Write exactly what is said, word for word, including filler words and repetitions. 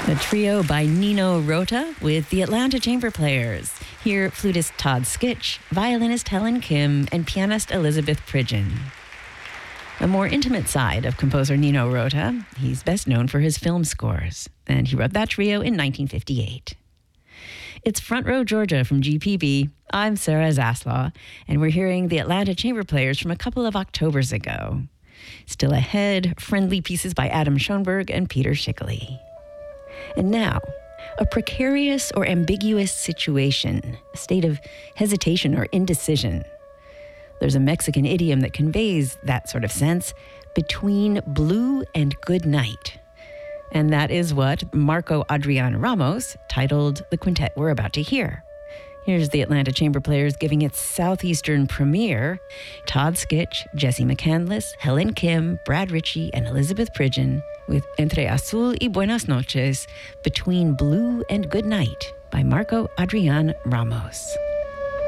A trio by Nino Rota with the Atlanta Chamber Players. Here, flutist Todd Skitch, violinist Helen Kim, and pianist Elizabeth Pridgeon. A more intimate side of composer Nino Rota, he's best known for his film scores, and he wrote that trio in nineteen fifty-eight. It's Front Row Georgia from G P B. I'm Sarah Zaslaw, and we're hearing the Atlanta Chamber Players from a couple of Octobers ago. Still ahead, friendly pieces by Adam Schoenberg and Peter Schickele. And now, a precarious or ambiguous situation, a state of hesitation or indecision. There's a Mexican idiom that conveys that sort of sense, between blue and good night. And that is what Marco Adrian Ramos titled the quintet we're about to hear. Here's the Atlanta Chamber Players giving its Southeastern premiere. Todd Skitch, Jesse McCandless, Helen Kim, Brad Ritchie, and Elizabeth Pridgeon with Entre Azul y Buenas Noches, Between Blue and Good Night by Marco Adrian Ramos.